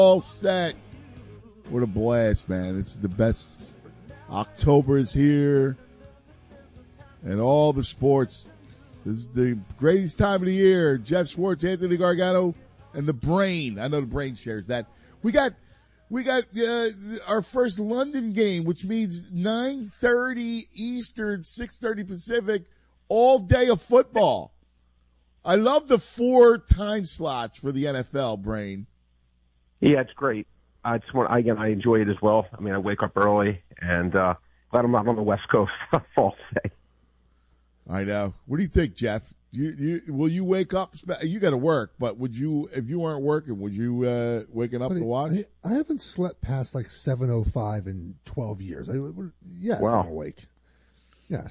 All set. What a blast, man. This is the best. October is here. And all the sports. This is the greatest time of the year. Jeff Schwartz, Anthony Gargano, and the Brain. I know the Brain shares that. We got our first London game, which means 9:30 Eastern, 6:30 Pacific, all day of football. I love the 4 time slots for the NFL, Brain. Yeah, it's great. I enjoy it as well. I mean, I wake up early, and glad I'm not on the West Coast all day. I know. What do you think, Jeff? Will you wake up? You got to work, but would you, if you weren't working, would you waking up to watch? I haven't slept past like 7:05 in 12 years. Yes, wow. I'm awake.